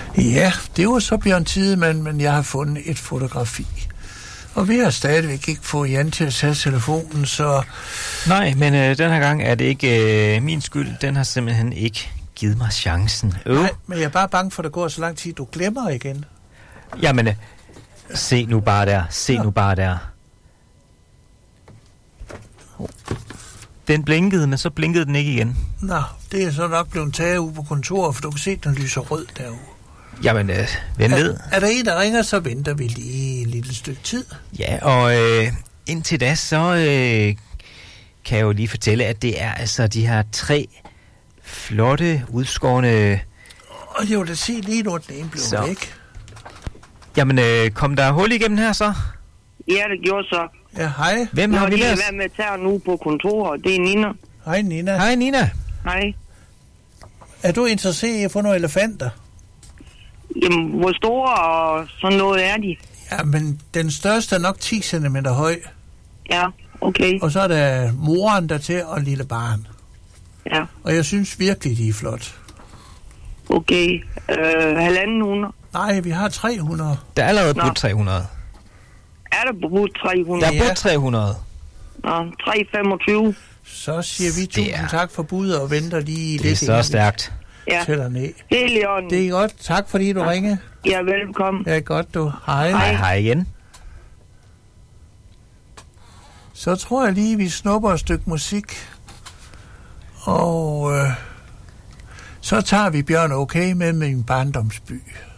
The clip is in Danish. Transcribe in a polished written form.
Ja, det var så Bjørn Tidemand, men jeg har fundet et fotografi. Og vi har stadigvæk ikke fået Jan til at tage telefonen, så... Nej, men den her gang er det ikke min skyld. Den har simpelthen ikke givet mig chancen. Nej, men jeg er bare bange for, at der går så lang tid, du glemmer igen. Jamen, se nu bare der. Se nu bare der. Den blinkede, men så blinkede den ikke igen. Nå, det er så nok blevet taget ude på kontoret, for du kan se, den lyser rød derude. Jamen, vent ved. Er der en, der ringer, så venter vi lige et lille stykke tid. Ja, og indtil da, så kan jeg jo lige fortælle, at det er altså de her 3 flotte, udskårne... Og jeg vil da se lige nu, at den ene blev væk. Jamen, kom der hul igennem her så? Ja, det gjorde så. Ja, hej. Hvem har vi med os? Nå, med at tage nu på kontoret. Det er Nina. Hej, Nina. Hej, Nina. Hej. Er du interesseret i at få nogle elefanter? Jamen, hvor store og sådan noget er de? Ja, men den største er nok 10 cm høj. Ja, okay. Og så er der moren der til og lille barn. Ja. Og jeg synes virkelig, de er flot. Okay. 1.500? Nej, vi har 300. Der er allerede brudt 300. Er der brudt 300? Der er brudt 300. Nå, 325. Så siger vi tusind tak for budet og venter lige lidt. Det er så stærkt. Ja. Tæller ned. Helt i orden. Det er godt. Tak fordi du ringede. Ja, velkommen. Ja, godt du. Hej. Hej igen. Så tror jeg lige, vi snupper et stykke musik. Og så tager vi Bjørn Okay med min barndomsby.